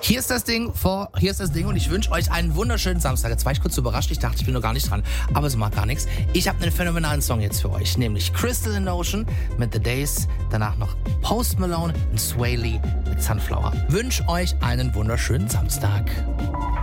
Hier ist das Ding und ich wünsche euch einen wunderschönen Samstag. Jetzt war ich kurz überrascht, ich dachte, ich bin noch gar nicht dran, aber es macht gar nichts. Ich habe einen phänomenalen Song jetzt für euch, nämlich Crystal in Ocean mit The Days, danach noch Post Malone und Sway Lee mit Sunflower. Wünsche euch einen wunderschönen Samstag.